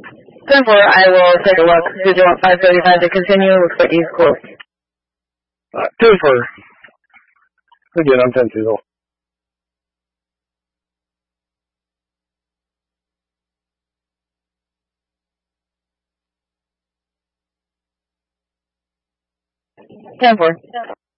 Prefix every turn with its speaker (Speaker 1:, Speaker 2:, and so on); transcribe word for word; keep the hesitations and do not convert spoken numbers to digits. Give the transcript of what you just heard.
Speaker 1: ten four, I will take a look. Did you want five thirty-five to continue? Looks like he's close.
Speaker 2: Uh, ten four. Again, I'm ten two.
Speaker 1: ten four.